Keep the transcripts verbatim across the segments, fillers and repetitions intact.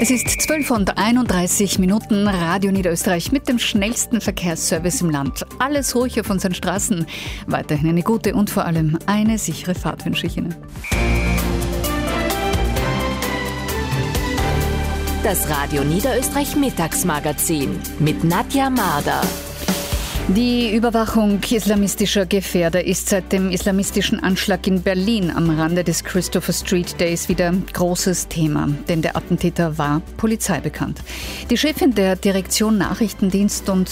Es ist zwölf und einunddreißig Minuten, Radio Niederösterreich mit dem schnellsten Verkehrsservice im Land. Alles ruhig auf unseren Straßen. Weiterhin eine gute und vor allem eine sichere Fahrt wünsche ich Ihnen. Das Radio Niederösterreich Mittagsmagazin mit Nadja Marder. Die Überwachung islamistischer Gefährder ist seit dem islamistischen Anschlag in Berlin am Rande des Christopher Street Days wieder großes Thema, denn der Attentäter war polizeibekannt. Die Chefin der Direktion Nachrichtendienst und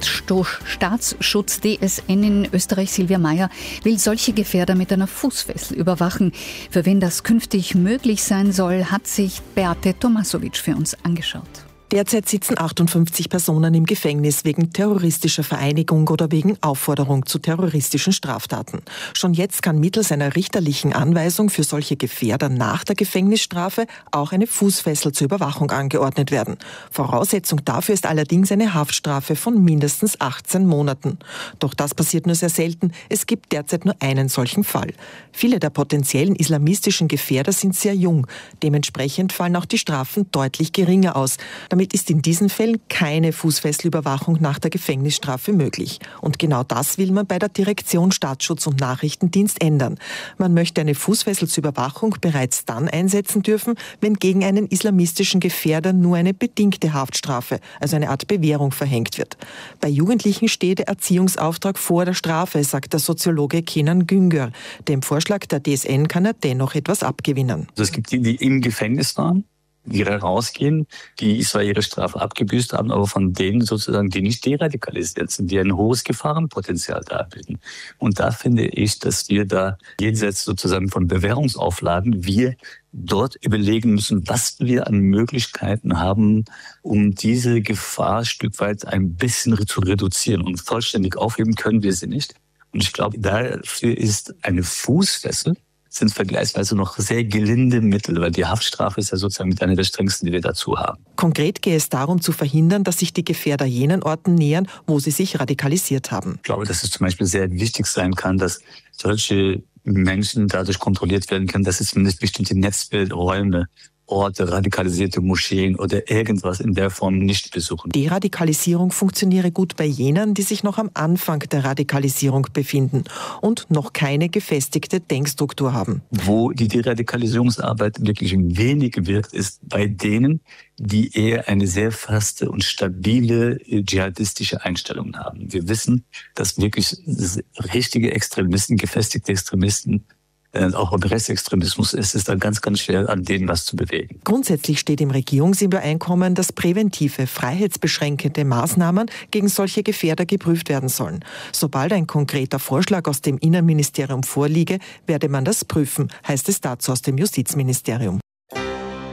Staatsschutz D S N in Österreich, Silvia Meyer, will solche Gefährder mit einer Fußfessel überwachen. Für wen das künftig möglich sein soll, hat sich Beate Tomasovic für uns angeschaut. Derzeit sitzen achtundfünfzig Personen im Gefängnis wegen terroristischer Vereinigung oder wegen Aufforderung zu terroristischen Straftaten. Schon jetzt kann mittels einer richterlichen Anweisung für solche Gefährder nach der Gefängnisstrafe auch eine Fußfessel zur Überwachung angeordnet werden. Voraussetzung dafür ist allerdings eine Haftstrafe von mindestens achtzehn Monaten. Doch das passiert nur sehr selten. Es gibt derzeit nur einen solchen Fall. Viele der potenziellen islamistischen Gefährder sind sehr jung. Dementsprechend fallen auch die Strafen deutlich geringer aus. Damit ist in diesen Fällen keine Fußfesselüberwachung nach der Gefängnisstrafe möglich. Und genau das will man bei der Direktion Staatsschutz und Nachrichtendienst ändern. Man möchte eine Fußfessel zur Überwachung bereits dann einsetzen dürfen, wenn gegen einen islamistischen Gefährder nur eine bedingte Haftstrafe, also eine Art Bewährung, verhängt wird. Bei Jugendlichen steht der Erziehungsauftrag vor der Strafe, sagt der Soziologe Kenan Güngör. Dem Vorschlag der D S N kann er dennoch etwas abgewinnen. Also es gibt die, die im Gefängnis waren, die rausgehen, die zwar ihre Strafe abgebüßt haben, aber von denen sozusagen, die nicht deradikalisiert sind, die ein hohes Gefahrenpotenzial darbieten. Und da finde ich, dass wir da jenseits sozusagen von Bewährungsauflagen, wir dort überlegen müssen, was wir an Möglichkeiten haben, um diese Gefahr ein Stück weit ein bisschen zu reduzieren. Und vollständig aufheben können wir sie nicht. Und ich glaube, dafür ist eine Fußfessel sind vergleichsweise noch sehr gelinde Mittel, weil die Haftstrafe ist ja sozusagen mit einer der strengsten, die wir dazu haben. Konkret gehe es darum zu verhindern, dass sich die Gefährder jenen Orten nähern, wo sie sich radikalisiert haben. Ich glaube, dass es zum Beispiel sehr wichtig sein kann, dass solche Menschen dadurch kontrolliert werden können, dass es zumindest bestimmte Netzwerkräume, Orte, radikalisierte Moscheen oder irgendwas in der Form nicht besuchen. Deradikalisierung funktioniere gut bei jenen, die sich noch am Anfang der Radikalisierung befinden und noch keine gefestigte Denkstruktur haben. Wo die Deradikalisierungsarbeit wirklich wenig wirkt, ist bei denen, die eher eine sehr feste und stabile dschihadistische Einstellung haben. Wir wissen, dass wirklich richtige Extremisten, gefestigte Extremisten, auch im Rechtsextremismus ist es dann ganz, ganz schwer, an denen was zu bewegen. Grundsätzlich steht im Regierungsübereinkommen, dass präventive, freiheitsbeschränkende Maßnahmen gegen solche Gefährder geprüft werden sollen. Sobald ein konkreter Vorschlag aus dem Innenministerium vorliege, werde man das prüfen, heißt es dazu aus dem Justizministerium.